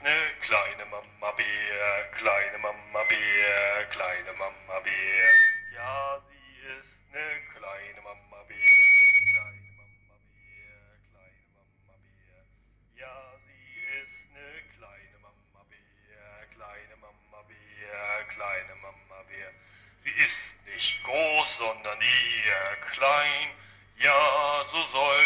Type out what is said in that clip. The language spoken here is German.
ne kleine Mama Bär, kleine Mama Bär, kleine Mama Bär. Ja, sie ist ne kleine Mama Bär, kleine Mama Bär, kleine Mama Bär. Ja, sie ist ne kleine Mama Bär, kleine Mama Bär, kleine Mama Bär. Sie ist nicht groß, sondern eher klein. Ja, so soll